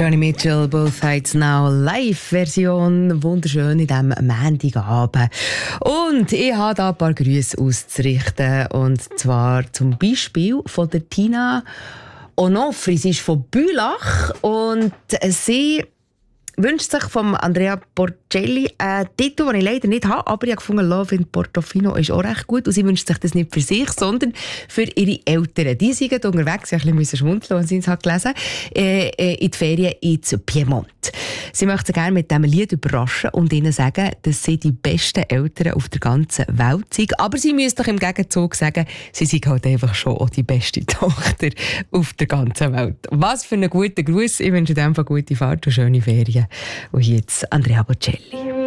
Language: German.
Joni Mitchell, Both Sides Now, Live-Version, wunderschön in diesem Montagabend. Und ich habe da ein paar Grüße auszurichten. Und zwar zum Beispiel von der Tina Onofri. Sie ist von Bülach und sie wünscht sich von Andrea Porcelli einen Titel, den ich leider nicht habe, aber ich habe gefunden, Love in Portofino ist auch recht gut. Und sie wünscht sich das nicht für sich, sondern für ihre Eltern. Die sind unterwegs, ich musste ein bisschen schmunzeln, als sie es gelesen haben, in die Ferien ins Piemont. Sie möchte sie gerne mit diesem Lied überraschen und ihnen sagen, dass sie die besten Eltern auf der ganzen Welt sind. Aber sie müssen doch im Gegenzug sagen, sie sind halt einfach schon auch die beste Tochter auf der ganzen Welt. Was für einen guten Gruß. Ich wünsche dir einfach gute Fahrt und schöne Ferien. Und jetzt Andrea Bocelli.